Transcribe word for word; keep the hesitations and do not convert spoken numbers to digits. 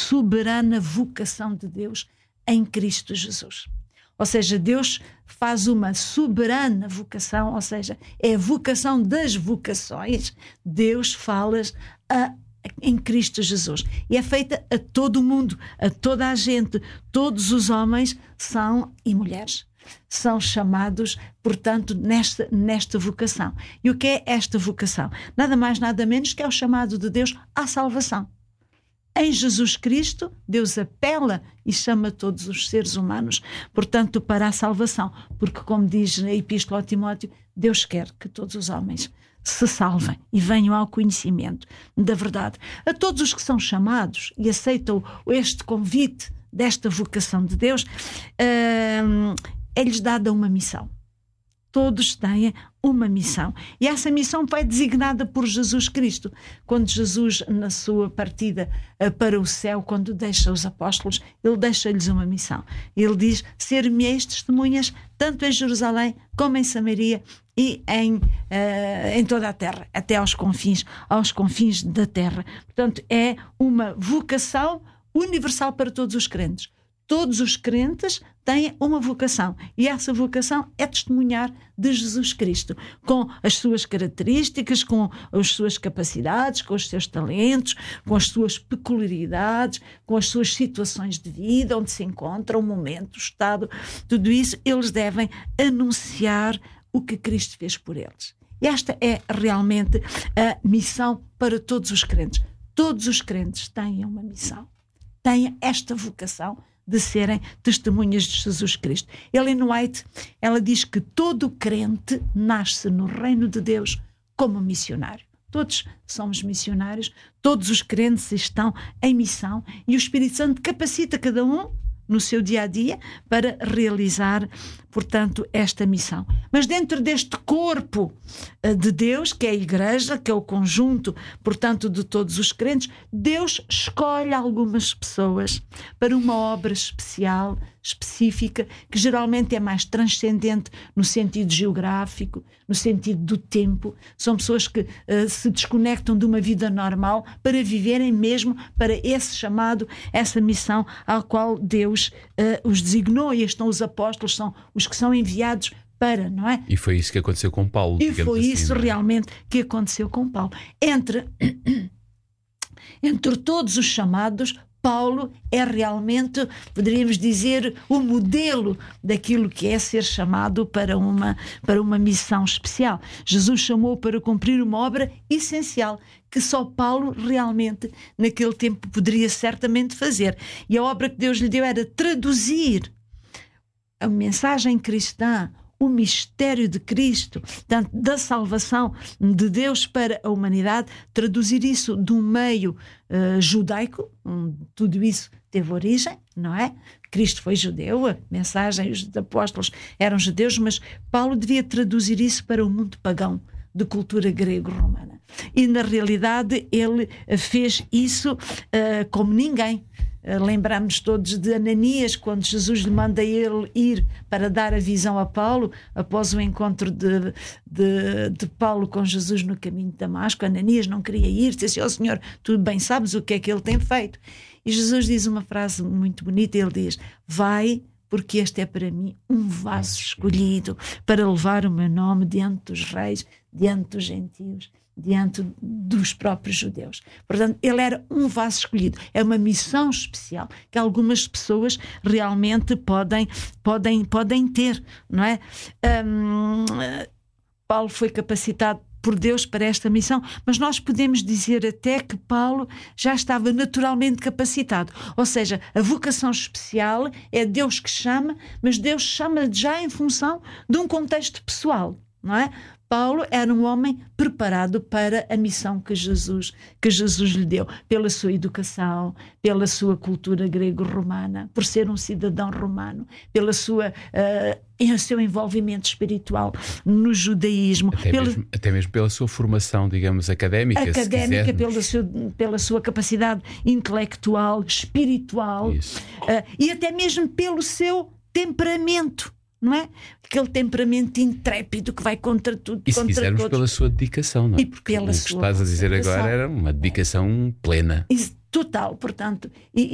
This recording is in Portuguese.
soberana vocação de Deus em Cristo Jesus. Ou seja, Deus faz uma soberana vocação, ou seja, é a vocação das vocações. Deus fala a, em Cristo Jesus. E é feita a todo o mundo, a toda a gente. Todos os homens são, e mulheres, são chamados, portanto, nesta, nesta vocação. E o que é esta vocação? Nada mais, nada menos que é o chamado de Deus à salvação. Em Jesus Cristo, Deus apela e chama todos os seres humanos, portanto, para a salvação. Porque, como diz na Epístola a Timóteo, Deus quer que todos os homens se salvem e venham ao conhecimento da verdade. A todos os que são chamados e aceitam este convite desta vocação de Deus, hum, é-lhes dada uma missão. Todos têm uma missão. E essa missão foi designada por Jesus Cristo. Quando Jesus, na sua partida para o céu, quando deixa os apóstolos, ele deixa-lhes uma missão. Ele diz: ser-me-eis testemunhas, tanto em Jerusalém como em Samaria e em, uh, em toda a terra, até aos confins, aos confins da terra. Portanto, é uma vocação universal para todos os crentes. Todos os crentes têm uma vocação, e essa vocação é testemunhar de Jesus Cristo, com as suas características, com as suas capacidades, com os seus talentos, com as suas peculiaridades, com as suas situações de vida, onde se encontra o momento, o estado, tudo isso. Eles devem anunciar o que Cristo fez por eles. E esta é realmente a missão para todos os crentes. Todos os crentes têm uma missão, têm esta vocação de serem testemunhas de Jesus Cristo. Ellen White, ela diz que todo crente nasce no reino de Deus como missionário. Todos somos missionários, todos os crentes estão em missão, e o Espírito Santo capacita cada um no seu dia-a-dia para realizar, portanto, esta missão. Mas dentro deste corpo de Deus, que é a Igreja, que é o conjunto, portanto, de todos os crentes, Deus escolhe algumas pessoas para uma obra especial, específica, que geralmente é mais transcendente no sentido geográfico, no sentido do tempo. São pessoas que uh, se desconectam de uma vida normal para viverem mesmo para esse chamado, essa missão ao qual Deus uh, os designou. E estão os apóstolos, são os que são enviados para, não é? E foi isso que aconteceu com Paulo. E foi assim, isso não é? realmente que aconteceu com Paulo. Entre, entre todos os chamados, Paulo é realmente, poderíamos dizer, o modelo daquilo que é ser chamado para uma, para uma missão especial. Jesus chamou para cumprir uma obra essencial, que só Paulo realmente naquele tempo poderia certamente fazer. E a obra que Deus lhe deu era traduzir a mensagem cristã, o mistério de Cristo, portanto, da salvação de Deus para a humanidade, traduzir isso de um meio uh, judaico. um, tudo isso teve origem, não é? Cristo foi judeu, a mensagem, os apóstolos eram judeus, mas Paulo devia traduzir isso para o mundo pagão, de cultura grego-romana. E na realidade ele fez isso uh, como ninguém. Lembramos todos de Ananias, quando Jesus lhe manda ele ir para dar a visão a Paulo, após o encontro de, de, de Paulo com Jesus no caminho de Damasco. Ananias não queria ir, disse assim: ó Senhor, tu bem sabes o que é que ele tem feito. E Jesus diz uma frase muito bonita, ele diz: vai, porque este é para mim um vaso escolhido para levar o meu nome diante dos reis, diante dos gentios, diante dos próprios judeus. Portanto, ele era um vaso escolhido. É uma missão especial que algumas pessoas realmente podem, podem, podem ter, não é? Um, Paulo foi capacitado por Deus para esta missão, mas nós podemos dizer até que Paulo já estava naturalmente capacitado. Ou seja, a vocação especial é Deus que chama, mas Deus chama já em função de um contexto pessoal, não é? Paulo era um homem preparado para a missão que Jesus, que Jesus lhe deu, pela sua educação, pela sua cultura grego-romana, por ser um cidadão romano, pela sua, uh, seu envolvimento espiritual no judaísmo. Até, pela, mesmo, até mesmo pela sua formação, digamos, académica. Académica, pela sua, pela sua capacidade intelectual, espiritual, uh, e até mesmo pelo seu temperamento. Não é? Aquele temperamento intrépido que vai contra tudo. E se contra quisermos todos. Pela sua dedicação, não é? E pela o que sua estás a dizer dedicação. agora era uma dedicação plena. Total, portanto. E,